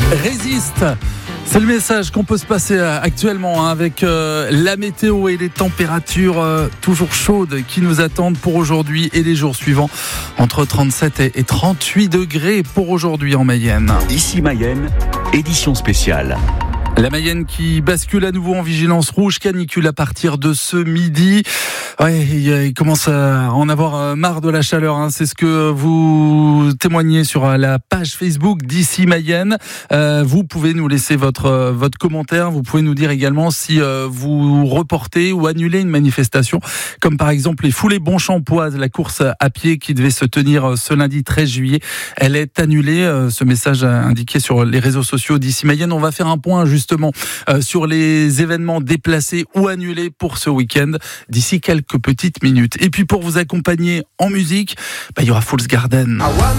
Résiste. C'est le message qu'on peut se passer actuellement avec la météo et les températures toujours chaudes qui nous attendent pour aujourd'hui et les jours suivants. Entre 37 et 38 degrés pour aujourd'hui en Mayenne. Ici Mayenne, édition spéciale. La Mayenne qui bascule à nouveau en vigilance rouge, canicule à partir de ce midi. Ouais, il commence à en avoir marre de la chaleur, hein. C'est ce que vous témoignez sur la page Facebook d'Ici Mayenne. Vous pouvez nous laisser votre commentaire. Vous pouvez nous dire également si vous reportez ou annulez une manifestation, comme par exemple les Foulées Bonchampoises, la course à pied qui devait se tenir ce lundi 13 juillet. Elle est annulée. Ce message indiqué sur les réseaux sociaux d'Ici Mayenne. On va faire un point justement sur les événements déplacés ou annulés pour ce week-end d'ici quelques petites minutes. Et puis pour vous accompagner en musique, il y aura Fool's Garden.